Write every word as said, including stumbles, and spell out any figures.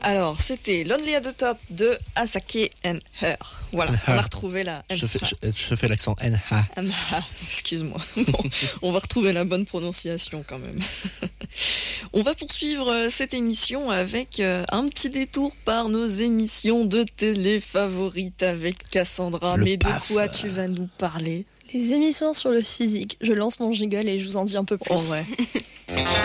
Alors, c'était Lonely at the Top de Asake and Her. Voilà, And on her. a retrouvé la... Je fais, je, je fais l'accent N H. And her, excuse-moi. Bon, on va retrouver la bonne prononciation quand même. On va poursuivre cette émission avec un petit détour par nos émissions de télé favorites avec Cassandra. Le Mais paf. de quoi tu vas nous parler? Les émissions sur le physique. Je lance mon jingle et je vous en dis un peu plus. Oh ouais.